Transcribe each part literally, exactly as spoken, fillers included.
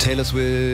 Taylor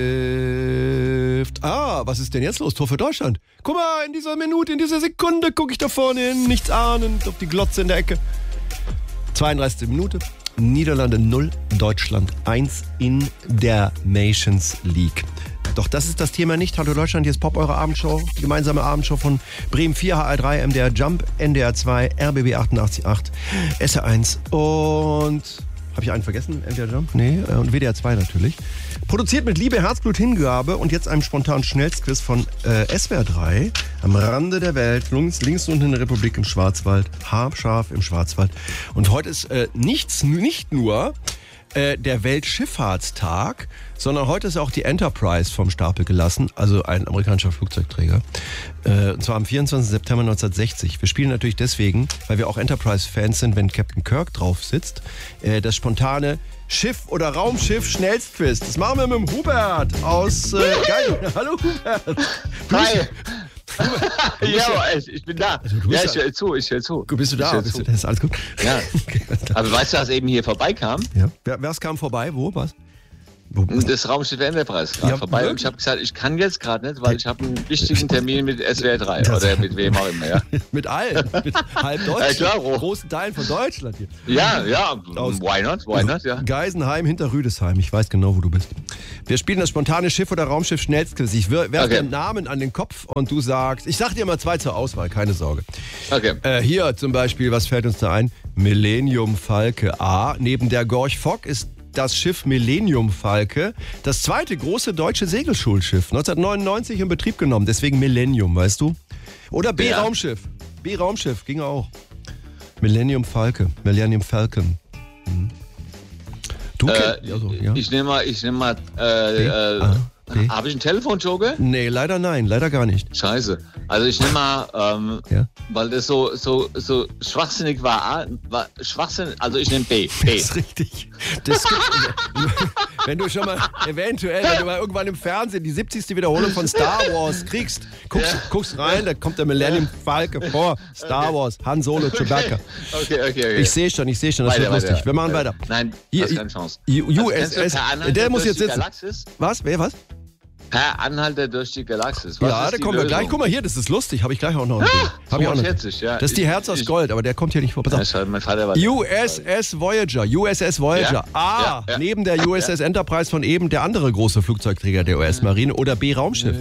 Swift. Ah, was ist denn jetzt los? Tor für Deutschland. Guck mal, in dieser Minute, in dieser Sekunde gucke ich da vorne hin, nichts ahnend, auf die Glotze in der Ecke. zweiunddreißigste Minute. Niederlande null, Deutschland eins in der Nations League. Doch das ist das Thema nicht. Hallo Deutschland, hier ist Pop, eure Abendshow. Die gemeinsame Abendshow von Bremen vier, H R drei, M D R Jump, N D R zwei, R B B achtundachtzig Komma acht, S R eins und... Habe ich einen vergessen? M D R Jump? Nee, und W D R zwei natürlich. Produziert mit Liebe, Herzblut, Hingabe und jetzt einem spontanen Schnellstquiz von äh, S W R drei. Am Rande der Welt, links, links unten in der Republik im Schwarzwald, haarscharf im Schwarzwald. Und heute ist äh, nichts, nicht nur äh, der Weltschifffahrtstag, sondern heute ist auch die Enterprise vom Stapel gelassen, also ein amerikanischer Flugzeugträger. Äh, und zwar am vierundzwanzigsten September neunzehnhundertsechzig. Wir spielen natürlich deswegen, weil wir auch Enterprise-Fans sind, wenn Captain Kirk drauf sitzt, äh, das spontane Schiff- oder Raumschiff-Schnellstquiz. Das machen wir mit dem Hubert aus... Äh, geil. Hallo Hubert. Hi. Ja, ja, ich bin da. Also ja, ich höre zu, ich höre zu. Bist du da? Bist du, das ist alles gut? Ja. Aber weißt du, was eben hier vorbeikam? Ja. Wer, was kam vorbei? Wo? Was? Das Raumschiff Enterprise gerade ja, vorbei. Wirklich? Und ich habe gesagt, ich kann jetzt gerade nicht, weil ich habe einen wichtigen Termin mit S W R drei das oder mit wem auch immer. Ja. Mit allen, mit halb Deutschland, ja, klar, großen Teilen von Deutschland hier. Ja, ja, aus why not, why not, ja. Geisenheim hinter Rüdesheim, ich weiß genau, wo du bist. Wir spielen das spontane Schiff- oder Raumschiff Schnellstquiz. Ich werfe okay. dir einen Namen an den Kopf und du sagst, ich sag dir mal zwei zur Auswahl, keine Sorge. Okay. Äh, hier zum Beispiel, was fällt uns da ein? Millennium Falke A. Neben der Gorch Fock ist das Schiff Millennium Falke, das zweite große deutsche Segelschulschiff, neunzehnhundertneunundneunzig in Betrieb genommen, deswegen Millennium, weißt du? Oder B ja. Raumschiff, B Raumschiff, ging auch. Millennium Falke, Millennium Falcon. Hm. Du äh, kennst, also, ja. Ich nehme mal, ich nehme mal, äh, äh, ah, okay. Habe ich einen Telefonjoker? Nee, leider nein, leider gar nicht. Scheiße. Also ich nehme mal, ähm, ja? weil das so, so, so schwachsinnig war, war Schwachsinn, also ich nehme B. B. Das ist richtig. Das wenn du schon mal eventuell, wenn du mal irgendwann im Fernsehen die siebzigste Wiederholung von Star Wars kriegst, guckst, ja. guckst rein, da kommt der Millennium Falke vor, Star okay. Wars, Han Solo, Chewbacca. Okay, okay, okay. Ich sehe schon, ich sehe schon, das weiter, wird lustig. Weiter. Wir machen weiter. Nein, Hier, das ist keine Chance. U S S, also, der muss jetzt sitzen. Galaxis? Was? Wer, was? Per Anhalter durch die Galaxis. Was ja, da kommen wir gleich. Guck mal hier, das ist lustig. Habe ich gleich auch noch. Ah, Hab ich auch noch. Ja. Das ist die Herz aus Gold, aber der kommt hier nicht vor. Pass ja, mein Vater war U S S Voyager. U S S Voyager. Ja? A. Ja, ja. Neben der U S S Enterprise von eben der andere große Flugzeugträger der U S-Marine. Oder B. Raumschiff.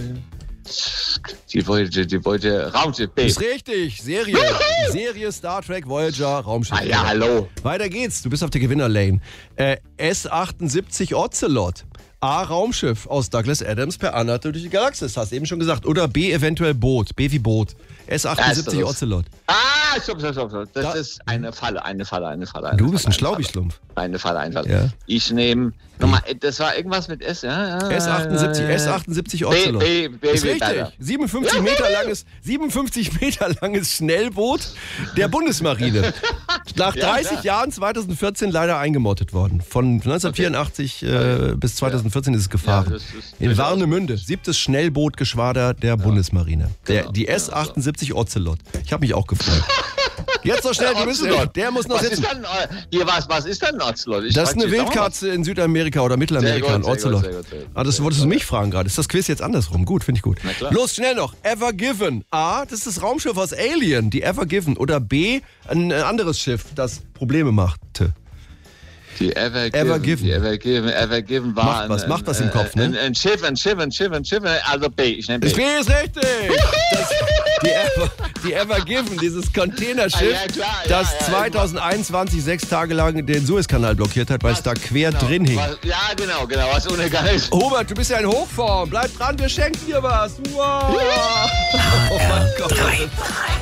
Die Voyager, die Voyager, Raumschiff B. Ist richtig. Serie. Serie Star Trek Voyager Raumschiff. Ah ja, hallo. Weiter geht's. Du bist auf der Gewinnerlane. Äh, S achtundsiebzig Ocelot. A. Raumschiff aus Douglas Adams per Anhalter durch die Galaxis, hast du eben schon gesagt. Oder B. eventuell Boot. B wie Boot. S achtundsiebzig Ocelot. Ah, stopp, stopp, stopp. Das da, ist eine Falle, eine Falle, eine Falle. Eine du bist Falle, ein Schlaubischlumpf. Eine Falle, eine Falle. Ja. Ich nehme, nochmal, das war irgendwas mit S, ja? S achtundsiebzig, S achtundsiebzig Ocelot. B, B, B, ist richtig. siebenundfünfzig Meter langes, siebenundfünfzig Meter langes Schnellboot der Bundesmarine. Nach dreißig ja, Jahren zweitausendvierzehn leider eingemottet worden. Von neunzehnhundertvierundachtzig okay. äh, bis zweitausendvierzehn ist es gefahren. Ja, das ist in Warnemünde, siebtes Schnellbootgeschwader der ja. Bundesmarine. Der, genau. Die S achtundsiebzig Ocelot. Ich habe mich auch gefreut. Jetzt noch schnell, die müssen, der muss noch was sitzen. Ist dann, hier, was, was ist denn ein Ocelot? Ich das ist eine Wildkatze in Südamerika oder Mittelamerika, ein Ocelot. Sehr gut, sehr gut, sehr gut. Ah, das wolltest du mich fragen gerade. Ist das Quiz jetzt andersrum? Gut, finde ich gut. Los, schnell noch. Ever Given. A, das ist das Raumschiff aus Alien, die Ever Given. Oder B, ein anderes Schiff, das Probleme machte. Die Ever Given, Ever Given. Die Ever Given, Ever Given war macht was, ein, macht was im Kopf, ne? Ein, ein Schiff, ein Schiff, ein Schiff, ein Schiff, ein Schiff, also B, ich nehme B. Das B ist richtig! Das, die, Ever, die Ever Given, dieses Containerschiff, ah, ja, klar, ja, das ja, zweitausendeinundzwanzig sechs Tage lang den Suezkanal blockiert hat, weil es da quer genau, drin hing. Was, ja, genau, genau, was untergegangen ist. Hubert, du bist ja in Hochform, bleib dran, wir schenken dir was. Wow! Oh mein Gott.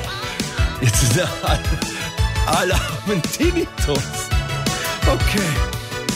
Jetzt sind alle, alle haben Tinnitus. Okay.